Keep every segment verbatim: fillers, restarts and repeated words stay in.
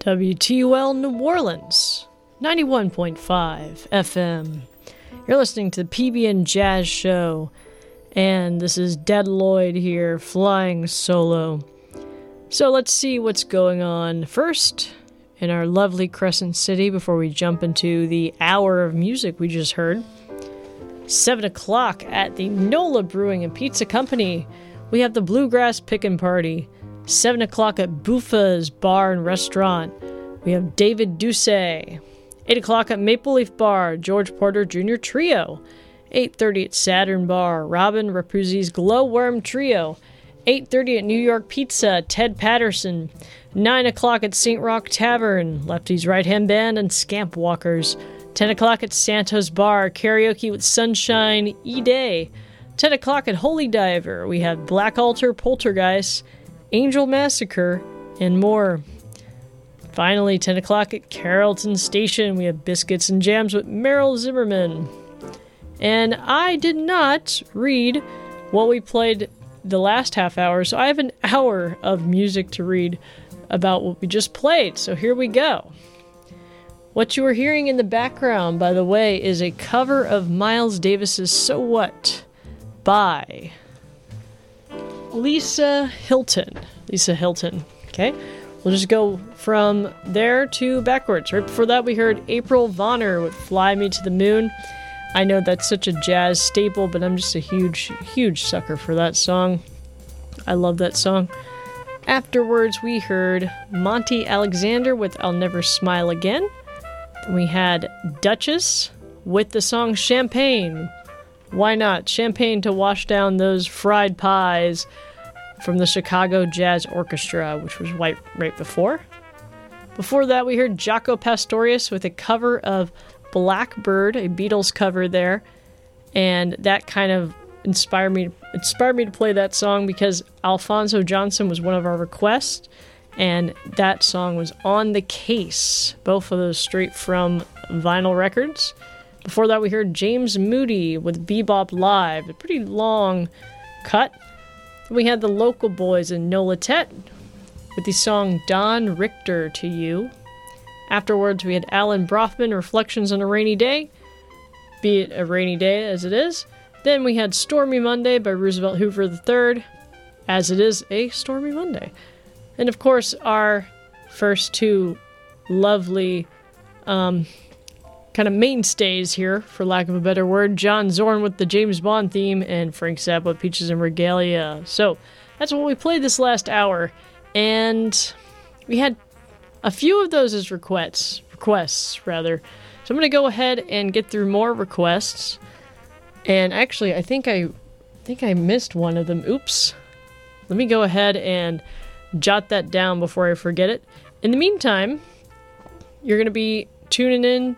W T U L New Orleans, ninety-one point five F M. You're listening to the P B N Jazz Show, and this is Dead Lloyd here, flying solo. So let's see what's going on first in our lovely Crescent City before we jump into the hour of music we just heard. seven o'clock at the NOLA Brewing and Pizza Company. We have the Bluegrass Pickin' Party. seven o'clock at Buffa's Bar and Restaurant. We have David Doucet. eight o'clock at Maple Leaf Bar, George Porter Junior Trio. eight thirty at Saturn Bar, Robin Rapuzzi's Glowworm Trio. eight thirty at New York Pizza, Ted Patterson. nine o'clock at Saint Rock Tavern, Lefty's Right Hand Band and Scamp Walkers. ten o'clock at Santos Bar, karaoke with Sunshine E-Day. ten o'clock at Holy Diver, we have Black Altar Poltergeist, Angel Massacre, and more. Finally, ten o'clock at Carrollton Station, we have Biscuits and Jams with Meryl Zimmerman. And I did not read what we played the last half hour, so I have an hour of music to read about what we just played, so here we go. What you are hearing in the background, by the way, is a cover of Miles Davis's So What by Lisa Hilton. Lisa Hilton, okay? We'll just go from there to backwards. Right before that, we heard April Vonner with Fly Me to the Moon. I know that's such a jazz staple, but I'm just a huge, huge sucker for that song. I love that song. Afterwards, we heard Monty Alexander with I'll Never Smile Again. Then we had Duchess with the song Champagne. Why not? Champagne to wash down those fried pies from the Chicago Jazz Orchestra, which was right, right before. Before that, we heard Jaco Pastorius with a cover of Blackbird, a Beatles cover there, and that kind of inspired me inspired me to play that song because Alphonso Johnson was one of our requests, and that song was On the Case, both of those straight from vinyl records. Before that, we heard James Moody with Bebop Live, a pretty long cut. We had the Local Boys in Nolatet with the song Don Richter to You. Afterwards, we had Alan Brothman, Reflections on a Rainy Day, be it a rainy day as it is. Then we had Stormy Monday by Roosevelt Hoover the third, as it is a stormy Monday. And of course, our first two lovely um, kind of mainstays here, for lack of a better word, John Zorn with the James Bond theme and Frank Zappa with Peaches and Regalia. So that's what we played this last hour, and we had a few of those as requests, requests rather. So I'm going to go ahead and get through more requests. And actually, I think I, think I missed one of them. Oops. Let me go ahead and jot that down before I forget it. In the meantime, you're going to be tuning in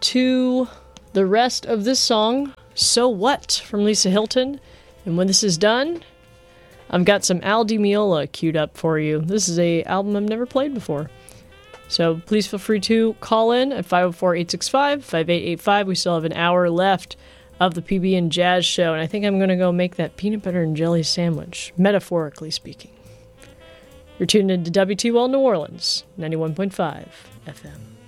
to the rest of this song, So What, from Lisa Hilton. And when this is done, I've got some Al Di Meola queued up for you. This is a album I've never played before. So please feel free to call in at five oh four, eight six five, five eight eight five. We still have an hour left of the P B N Jazz Show, and I think I'm going to go make that peanut butter and jelly sandwich, metaphorically speaking. You're tuned into W T U L New Orleans, ninety-one point five F M.